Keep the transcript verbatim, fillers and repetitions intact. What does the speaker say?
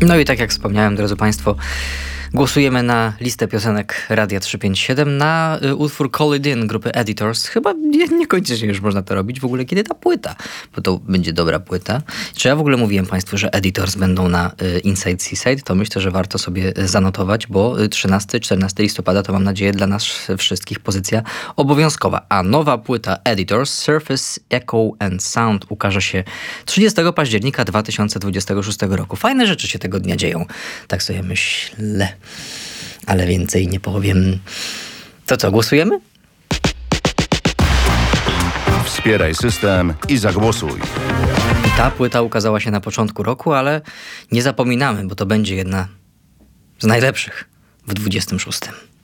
No i tak jak wspomniałem, drodzy Państwo, głosujemy na listę piosenek Radia trzysta pięćdziesiąt siedem na y, utwór Call It In grupy Editors. Chyba nie, niekoniecznie już można to robić. W ogóle kiedy ta płyta? Bo to będzie dobra płyta. Czy ja w ogóle mówiłem Państwu, że Editors będą na y, Inside Seaside? To myślę, że warto sobie zanotować, bo trzynastego czternastego listopada to mam nadzieję dla nas wszystkich pozycja obowiązkowa. A nowa płyta Editors, Surface, Echo and Sound ukaże się trzydziestego października dwa tysiące dwudziestego szóstego roku. Fajne rzeczy się tego dnia dzieją. Tak sobie myślę. Ale więcej nie powiem. To co, głosujemy? Wspieraj system i zagłosuj. Ta płyta ukazała się na początku roku, ale nie zapominamy, bo to będzie jedna z najlepszych w dwudziestym szóstym.